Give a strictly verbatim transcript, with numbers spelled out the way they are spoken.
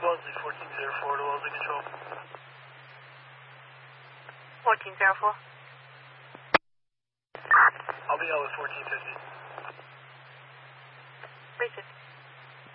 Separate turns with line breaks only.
Wellesley fourteen zero four to Wellesley Control.
fourteen zero four.
I'll be out with fourteen fifty.
three fifty.